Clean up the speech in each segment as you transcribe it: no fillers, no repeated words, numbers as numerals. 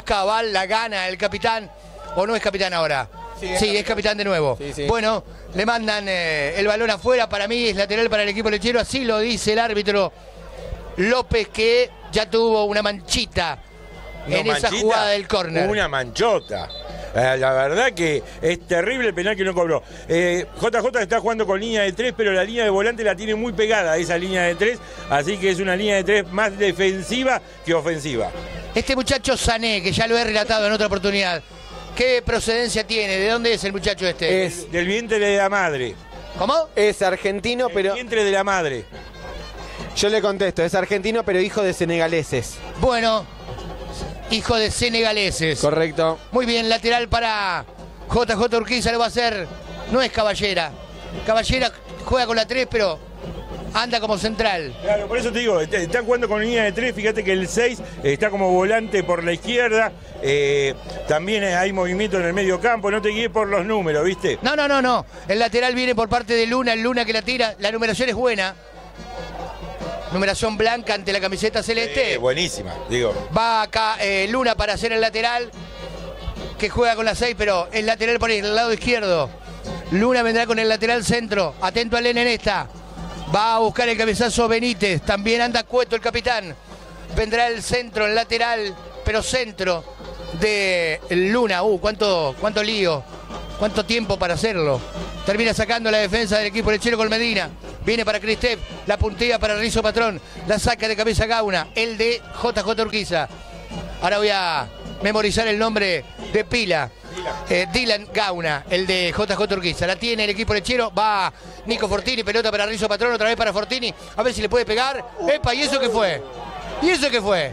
cabal, la gana el capitán, o no es capitán ahora. Sí, es capitán de nuevo. Sí. Bueno, le mandan el balón afuera, para mí es lateral para el equipo lechero, así lo dice el árbitro López, que ya tuvo una manchita en esa jugada del córner. Una manchota. La verdad que es terrible el penal que no cobró. JJ está jugando con línea de 3, pero la línea de volante la tiene muy pegada a esa línea de 3, así que es una línea de 3 más defensiva que ofensiva. Este muchacho Sané, que ya lo he relatado en otra oportunidad, ¿qué procedencia tiene? ¿De dónde es el muchacho este? Es del vientre de la madre. ¿Cómo? Es argentino, pero... El vientre de la madre. Yo le contesto, es argentino, pero hijo de senegaleses. Bueno, hijo de senegaleses. Correcto. Muy bien, lateral para JJ Urquiza, lo va a hacer. No es Caballera. Caballera juega con la 3, pero anda como central. Claro, por eso te digo, están jugando con línea de 3, fíjate que el 6 está como volante por la izquierda, también hay movimiento en el medio campo, no te guíes por los números, ¿viste? No. El lateral viene por parte de Luna, el Luna que la tira, la numeración es buena. Numeración blanca ante la camiseta celeste. Buenísima, digo. Va acá Luna para hacer el lateral, que juega con la 6, pero el lateral por el lado izquierdo. Luna vendrá con el lateral centro, atento a Lena en esta. Va a buscar el cabezazo Benítez, también anda Cueto el capitán. Vendrá el centro, el lateral, pero centro de Luna. Cuánto lío, cuánto tiempo para hacerlo. Termina sacando la defensa del equipo lechero con Medina. Viene para Cristef, la puntilla para Rizo Patrón, la saca de cabeza Gauna, el de JJ Urquiza. Ahora voy a memorizar el nombre de pila. Dylan Gauna, el de JJ Urquiza. La tiene el equipo lechero, va Nico Fortini, pelota para Rizo Patrón, otra vez para Fortini, a ver si le puede pegar. ¡Epa! ¿Y eso qué fue? ¿Y eso qué fue?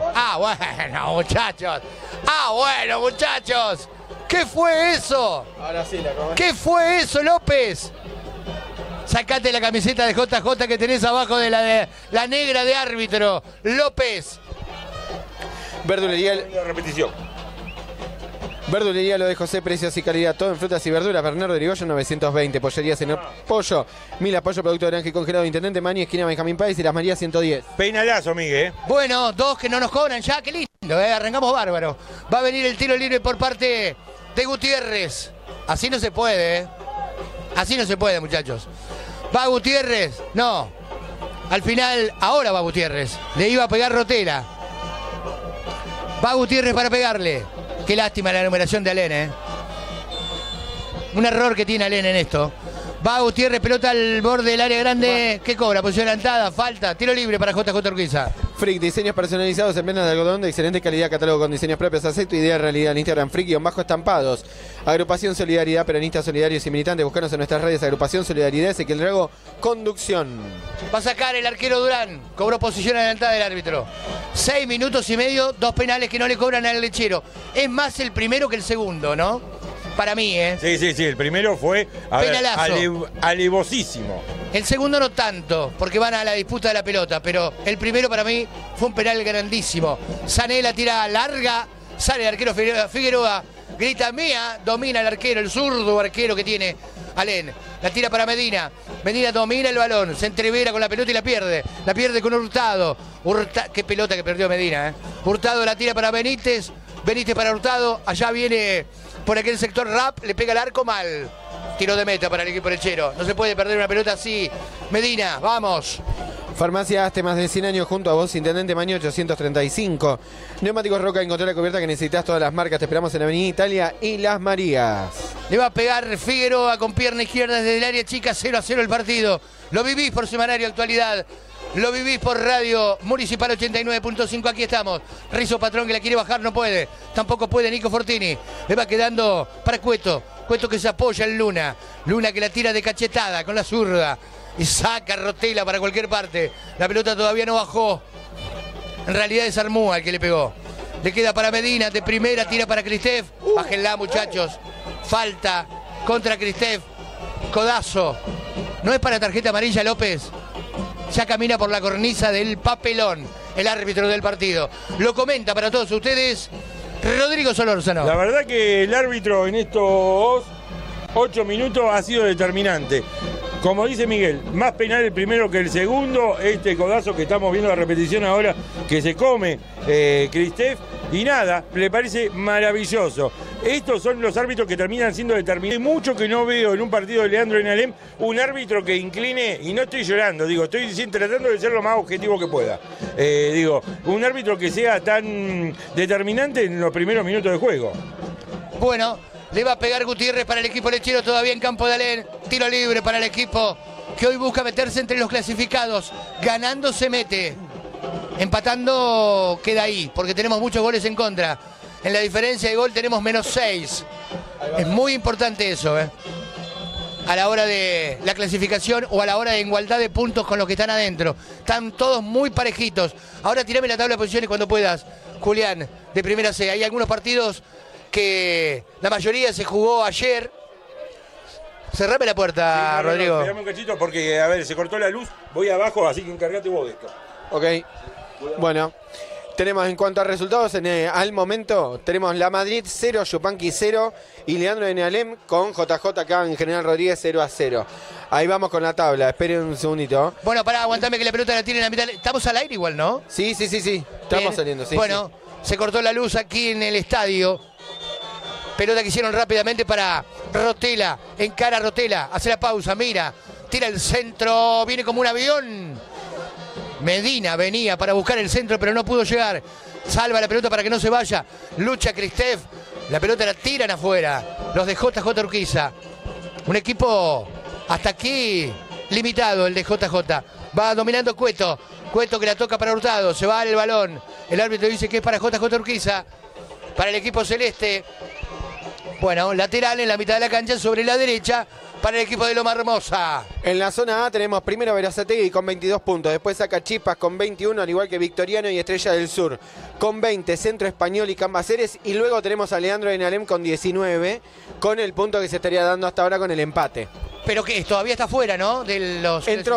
Bueno, muchachos. ¿Qué fue eso? Ahora sí, la ¿Qué fue eso, López? Sacate la camiseta de JJ que tenés abajo de la negra de árbitro. López. Verdulería. Repetición. Verdulería lo de José, precios y calidad, todo en frutas y verduras. Bernardo de Irigoyen 920. Pollería Señor Pollo. 1000 apoyo, producto de granja y congelado. Intendente Mani, esquina Benjamín Páez y Las Marías 110. Peinalazo, Miguel. Bueno, 2 que no nos cobran ya, qué lindo, arrancamos bárbaro. Va a venir el tiro libre por parte de Gutiérrez. Así no se puede, Así no se puede, muchachos. Va Gutiérrez, no. Al final, ahora va Gutiérrez. Le iba a pegar Rotela. Va Gutiérrez para pegarle. Qué lástima la numeración de Alén, Un error que tiene Alén en esto. Va Gutiérrez, pelota al borde del área grande. ¿Qué cobra? Posición adelantada, falta. Tiro libre para JJ Urquiza. Frick, diseños personalizados en prendas de algodón de excelente calidad, catálogo con diseños propios, acepto idea realidad en Instagram, Frick-estampados. Agrupación Solidaridad, peronistas solidarios y militantes, buscanos en nuestras redes, Agrupación Solidaridad, Ezequiel Drago, conducción. Va a sacar el arquero Durán, cobró posición adelantada del árbitro. 6 minutos y medio, 2 penales que no le cobran al lechero. Es más el primero que el segundo, ¿no? Para mí, Sí, el primero fue alevosísimo. El segundo no tanto, porque van a la disputa de la pelota, pero el primero para mí fue un penal grandísimo. Sané la tira larga, sale el arquero Figueroa, grita mía, domina el arquero, el zurdo arquero que tiene Alén. La tira para Medina, Medina domina el balón, se entrevera con la pelota y la pierde con Hurtado. Qué pelota que perdió Medina, Hurtado la tira para Benítez, Benítez para Hurtado, allá viene por aquel sector Rap, le pega el arco mal. Tiro de meta para el equipo lechero. No se puede perder una pelota así. Medina, vamos. Farmacia Aste, más de 100 años junto a vos, Intendente Maño 835. Neumáticos Roca, encontré la cubierta que necesitas, todas las marcas. Te esperamos en Avenida Italia y Las Marías. Le va a pegar Figueroa con pierna izquierda desde el área chica, 0-0 el partido. Lo vivís por Semanario Actualidad. Lo vivís por Radio Municipal 89.5, aquí estamos. Rizo Patrón que la quiere bajar, no puede. Tampoco puede Nico Fortini. Le va quedando para Cueto. Cueto que se apoya en Luna. Luna que la tira de cachetada con la zurda. Y saca Rotela para cualquier parte. La pelota todavía no bajó. En realidad es Armúa el que le pegó. Le queda para Medina, de primera, tira para Cristef. Bájenla, muchachos. Falta contra Cristef. Codazo. ¿No es para tarjeta amarilla, López? Ya camina por la cornisa del papelón el árbitro del partido. Lo comenta para todos ustedes Rodrigo Solórzano. La verdad que el árbitro en estos 8 minutos ha sido determinante. Como dice Miguel, más penal el primero que el segundo. Este codazo que estamos viendo la repetición ahora, que se come Cristef. Y nada, le parece maravilloso. Estos son los árbitros que terminan siendo determinados. Hay mucho que no veo en un partido de Leandro Enalem un árbitro que incline, y no estoy llorando, digo, estoy tratando de ser lo más objetivo que pueda. Digo, un árbitro que sea tan determinante en los primeros minutos de juego. Bueno, le va a pegar Gutiérrez para el equipo lechero todavía en campo de Alén. Tiro libre para el equipo que hoy busca meterse entre los clasificados. Ganando se mete. Empatando queda ahí, porque tenemos muchos goles en contra. En la diferencia de gol tenemos -6. Es muy importante eso, a la hora de la clasificación o a la hora de igualdad de puntos con los que están adentro. Están todos muy parejitos. Ahora tirame la tabla de posiciones cuando puedas, Julián, de Primera C. Hay algunos partidos que la mayoría se jugó ayer. Cerrame la puerta, sí, Rodrigo. Esperame un cachito porque, a ver, se cortó la luz. Voy abajo, así que encargate vos de esto. Ok. Bueno, tenemos en cuanto a resultados, al momento tenemos La Madrid 0, Yupanqui 0 y Leandro Enalem con JJ acá en General Rodríguez 0-0. Ahí vamos con la tabla, esperen un segundito. Bueno, pará, aguantame que la pelota la tiene en la mitad. Estamos al aire igual, ¿no? Sí. Estamos saliendo, sí. Bueno, sí. Se cortó la luz aquí en el estadio. Pelota que hicieron rápidamente para Rotela. Encara Rotela, hace la pausa, mira. Tira el centro, viene como un avión. Medina venía para buscar el centro, pero no pudo llegar. Salva la pelota para que no se vaya. Lucha Cristef. La pelota la tiran afuera. Los de JJ Urquiza. Un equipo hasta aquí limitado, el de JJ. Va dominando Cueto. Cueto que la toca para Hurtado. Se va el balón. El árbitro dice que es para JJ Urquiza. Para el equipo celeste. Bueno, lateral en la mitad de la cancha sobre la derecha. Para el equipo de Loma Hermosa. En la zona A tenemos primero Verazategui con 22 puntos. Después saca Chispas con 21, al igual que Victoriano y Estrella del Sur. Con 20, Centro Español y Cambaceres. Y luego tenemos a Leandro Enalem con 19, con el punto que se estaría dando hasta ahora con el empate. Pero que todavía está fuera, ¿no? De los... Entró.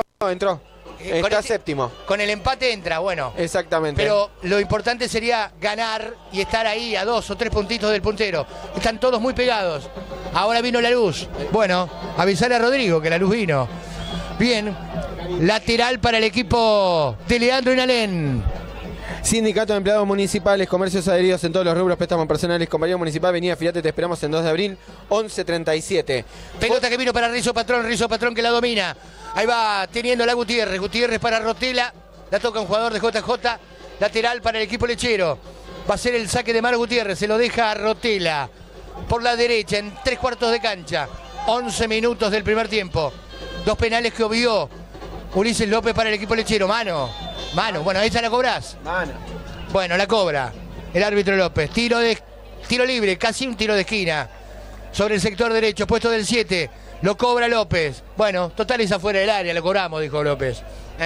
Está séptimo. Con el empate entra, bueno. Exactamente. Pero lo importante sería ganar y estar ahí a 2 o 3 puntitos del puntero. Están todos muy pegados. Ahora vino la luz. Bueno, avisarle a Rodrigo que la luz vino. Bien. Lateral para el equipo de Leandro Enalem. Sindicato de Empleados Municipales, comercios adheridos en todos los rubros, préstamos personales, compañía municipal, venida Firate, te esperamos en 2 de abril, 11:37. Pelota que vino para Rizzo Patrón que la domina. Ahí va teniendo la Gutiérrez para Rotela. La toca un jugador de JJ. Lateral para el equipo lechero. Va a ser el saque de Maro Gutiérrez. Se lo deja a Rotela. Por la derecha, en 3/4 de cancha. 11 minutos del primer tiempo. 2 penales que obvió Ulises López para el equipo lechero. Mano. Bueno, esa la cobrás. Mano. Bueno, la cobra el árbitro López. Tiro libre, casi un tiro de esquina. Sobre el sector derecho, puesto del 7. Lo cobra López. Bueno, total es afuera del área, lo cobramos, dijo López.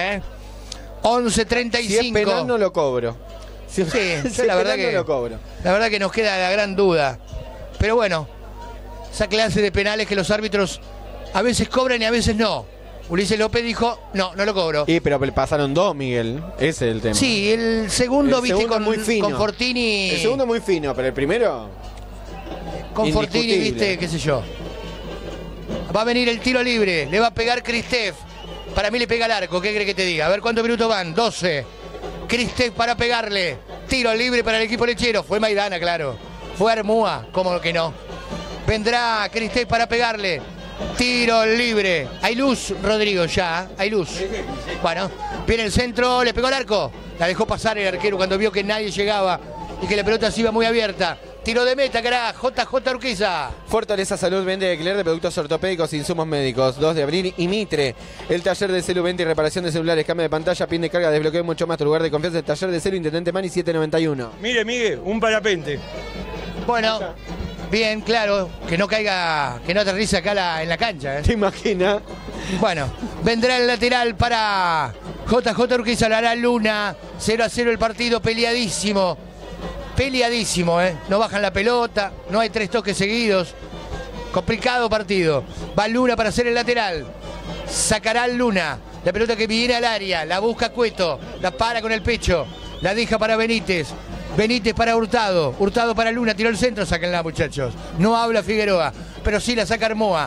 11:35. Si es penal no lo cobro. Sí, yo la verdad que no lo cobro. La verdad que nos queda la gran duda. Pero bueno, esa clase de penales que los árbitros a veces cobran y a veces no. Ulises López dijo, no lo cobro. Pero pasaron 2, Miguel. Ese es el tema. Sí, el segundo, viste, muy fino. Con Fortini. El segundo muy fino, pero el primero... Con Fortini, viste, qué sé yo. Va a venir el tiro libre, le va a pegar Cristef. Para mí le pega al arco, ¿qué cree que te diga? A ver cuántos minutos van, 12. Cristef para pegarle. Tiro libre para el equipo lechero. Fue Maidana, claro. Fue Armúa, como que no. Vendrá Cristef para pegarle. Tiro libre. Hay luz, Rodrigo, ya. Hay luz. Bueno, viene el centro, le pegó al arco. La dejó pasar el arquero cuando vio que nadie llegaba y que la pelota se iba muy abierta. Tiro de meta, cara, JJ Urquiza. Fortaleza Salud vende alquiler de productos ortopédicos e insumos médicos. 2 de abril y Mitre. El taller de celu, venta y reparación de celulares, cambio de pantalla, pin de carga, desbloqueo y mucho más. Tu lugar de confianza, el taller de celu, Intendente Mani 791. Mire, Miguel, un parapente. Bueno, bien, claro, que no caiga, que no aterrice acá en la cancha. ¿Te imaginas? Bueno, vendrá el lateral para JJ Urquiza, la hará Luna. 0-0 el partido, peleadísimo. Peleadísimo, no bajan la pelota, no hay 3 toques seguidos. Complicado partido. Va Luna para hacer el lateral. Sacará Luna. La pelota que viene al área, la busca Cueto, la para con el pecho, la deja para Benítez. Benítez para Hurtado. Hurtado para Luna, tiró el centro, sáquenla, muchachos. No habla Figueroa, pero sí la saca Armoa.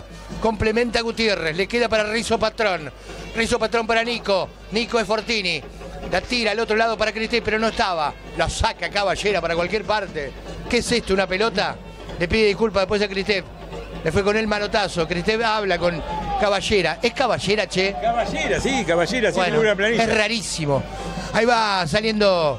complementa a Gutiérrez, le queda para Rizzo Patrón. Rizzo Patrón para Nico. Nico es Fortini. La tira al otro lado para Cristef, pero no estaba. La saca Caballera para cualquier parte. ¿Qué es esto? ¿Una pelota? Le pide disculpas después a Cristef. Le fue con el manotazo. Cristef habla con Caballera. ¿Es Caballera, che? Caballera, sí, Bueno, una planilla. es rarísimo. Ahí va saliendo...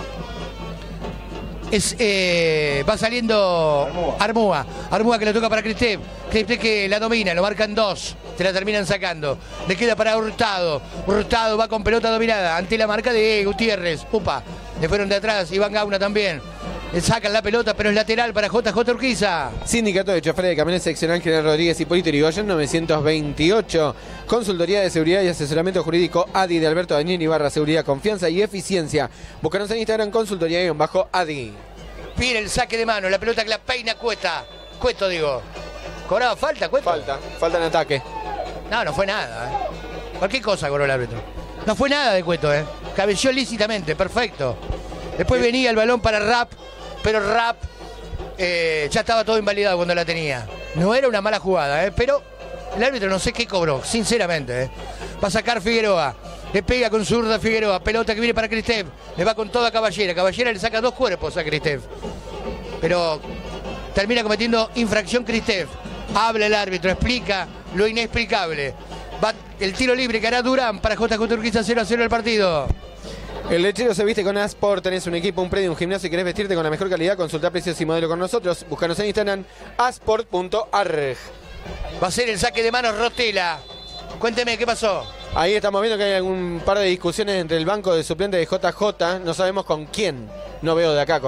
va saliendo Armúa. Armúa que le toca para Cristef. Cristef que la domina, lo marcan 2. Se la terminan sacando. Le queda para Hurtado. Hurtado va con pelota dominada ante la marca de Gutiérrez. Upa, le fueron de atrás. Iván Gauna también. Le sacan la pelota, pero es lateral para JJ Urquiza. Sindicato de Choferes de Camiones Seccional General Rodríguez Hipólito Yrigoyen 928. Consultoría de Seguridad y Asesoramiento Jurídico ADI de Alberto Daniel Ibarra. Seguridad, confianza y eficiencia. Búscanos en Instagram consultoría_ADI. Pide el saque de mano, la pelota que la peina Cuesta. Cueto, digo. ¿Cobraba falta, Cueto? Falta en ataque. No fue nada. Cualquier cosa cobró el árbitro. No fue nada de Cueto, Cabeció lícitamente, perfecto. Después venía el balón para Rapp, pero Rapp ya estaba todo invalidado cuando la tenía. No era una mala jugada, pero el árbitro no sé qué cobró, sinceramente. Va a sacar Figueroa. Le pega con zurda Figueroa. Pelota que viene para Cristef. Le va con toda Caballera. Caballera le saca 2 cuerpos a Cristef. Pero termina cometiendo infracción Cristef. Habla el árbitro, explica lo inexplicable. Va el tiro libre que hará Durán para JJ Urquiza. 0-0 el partido. El lechero se viste con Asport. Tenés un equipo, un predio, un gimnasio y querés vestirte con la mejor calidad. Consulta precios y modelo con nosotros. Búscanos en Instagram asport.arg. Va a ser el saque de manos Rotela. Cuénteme, ¿qué pasó? Ahí estamos viendo que hay algún par de discusiones entre el banco de suplentes de JJ. No sabemos con quién. No veo de acá.